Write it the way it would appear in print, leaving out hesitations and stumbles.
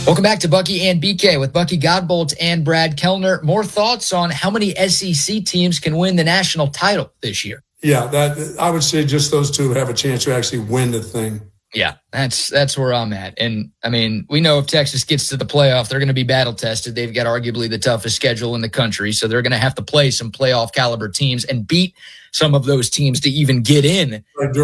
Welcome back to Bucky and BK with Bucky Godbolt and Brad Kellner. More thoughts on how many SEC teams can win the national title this year? Yeah, that I would say just those two have a chance to actually win the thing. Yeah, that's where I'm at. And, I mean, we know if Texas gets to the playoff, they're going to be battle-tested. They've got arguably the toughest schedule in the country, so they're going to have to play some playoff-caliber teams and beat some of those teams to even get in.